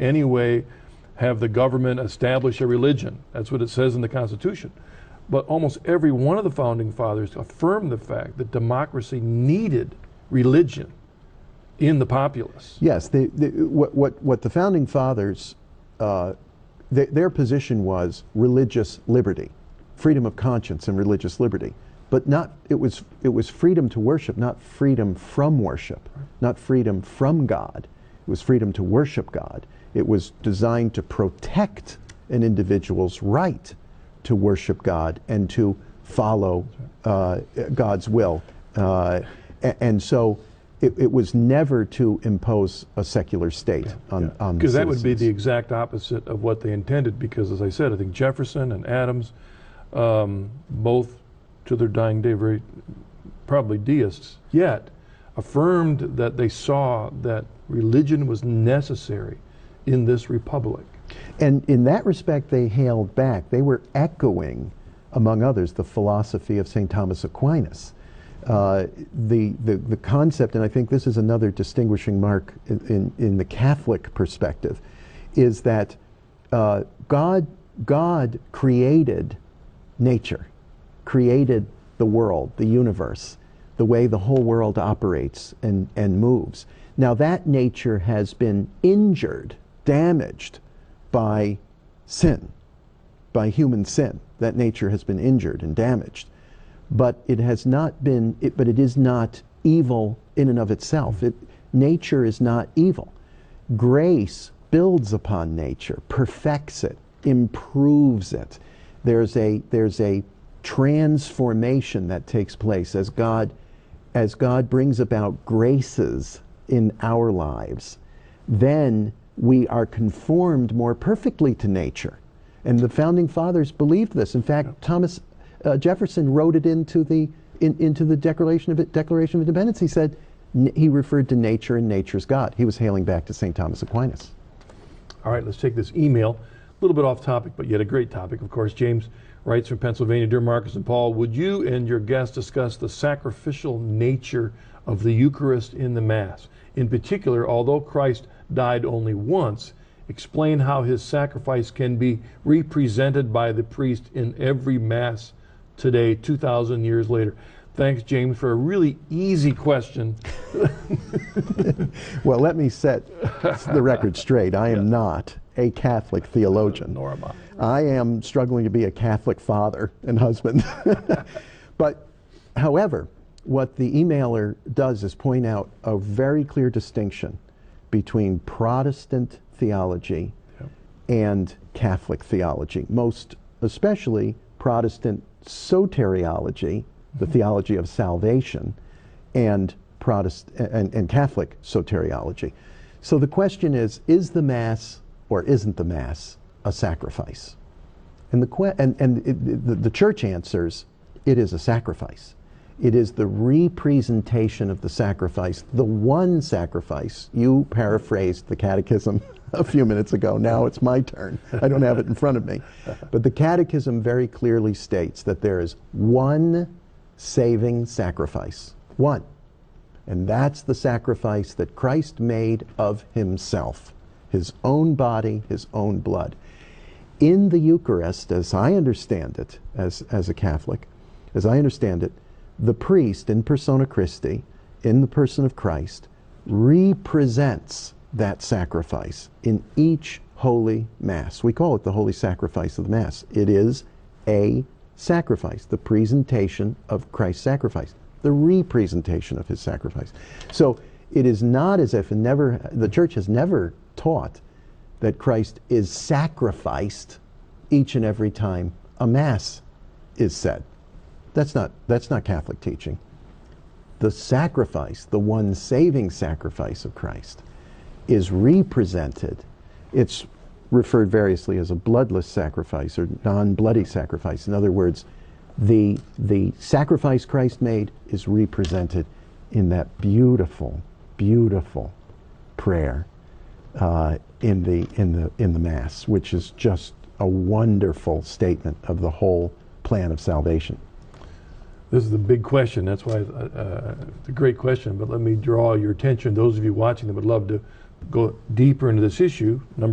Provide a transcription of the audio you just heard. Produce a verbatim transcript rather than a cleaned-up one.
any way have the government establish a religion. That's what it says in the Constitution. But almost every one of the founding fathers affirmed the fact that democracy needed religion in the populace. Yes, they, they, what, what, what the founding fathers, uh, th their position was religious liberty, freedom of conscience and religious liberty. But not, it was, it was freedom to worship, not freedom from worship, not freedom from God. It was freedom to worship God. It was designed to protect an individual's right to worship God and to follow uh, God's will. Uh, and so it, it was never to impose a secular state yeah, on, yeah. on the Because that would be the exact opposite of what they intended, because as I said, I think Jefferson and Adams, um, both to their dying day, very probably deists, yet affirmed that they saw that religion was necessary in this republic. And in that respect, they hailed back. They were echoing, among others, the philosophy of Saint Thomas Aquinas. Uh, the, the, the concept, and I think this is another distinguishing mark in, in, in the Catholic perspective, is that uh, God, God created nature, created the world, the universe, the way the whole world operates and, and moves. Now that nature has been injured, damaged by sin, by human sin. That nature has been injured and damaged. But it has not been, it, but it is not evil in and of itself. It, nature is not evil. Grace builds upon nature, perfects it, improves it. There's a, there's a transformation that takes place as God, as God brings about graces in our lives. Then we are conformed more perfectly to nature. And the founding fathers believed this. In fact, yeah. Thomas uh, Jefferson wrote it into the in, into the Declaration of Declaration of Independence. He said n he referred to nature and nature's God. He was hailing back to Saint Thomas Aquinas. All right, let's take this email. A little bit off topic, but yet a great topic. Of course, James writes from Pennsylvania. Dear Marcus and Paul, would you and your guest discuss the sacrificial nature of the Eucharist in the Mass? In particular, although Christ died only once, explain how his sacrifice can be represented by the priest in every Mass today, two thousand years later. Thanks, James, for a really easy question. Well, let me set the record straight. I am yeah. not a Catholic theologian. Nor am I. I am struggling to be a Catholic father and husband. But, however, what the emailer does is point out a very clear distinction between Protestant theology yep. and Catholic theology, most especially Protestant soteriology, the theology of salvation, and Protestant and, and Catholic soteriology. So the question is, is the Mass or isn't the Mass a sacrifice? And the que and, and it, the, the Church answers, it is a sacrifice. It is the representation of the sacrifice, the one sacrifice. You paraphrased the Catechism a few minutes ago. Now it's my turn. I don't have it in front of me. But the Catechism very clearly states that there is one saving sacrifice. One. And that's the sacrifice that Christ made of himself. His own body, his own blood. In the Eucharist, as I understand it, as, as a Catholic, as I understand it, the priest in persona Christi, in the person of Christ, represents that sacrifice in each Holy Mass. We call it the Holy Sacrifice of the Mass. It is a sacrifice, the presentation of Christ's sacrifice, the representation of his sacrifice. So it is not as if never, the Church has never taught that Christ is sacrificed each and every time a Mass is said. That's not, that's not Catholic teaching. The sacrifice, the one saving sacrifice of Christ, is represented. It's referred variously as a bloodless sacrifice or non-bloody sacrifice. In other words, the, the sacrifice Christ made is represented in that beautiful, beautiful prayer uh, in, the, in, the, in the Mass, which is just a wonderful statement of the whole plan of salvation. This is the big question. That's why uh, it's a great question, but let me draw your attention, those of you watching that would love to go deeper into this issue. Number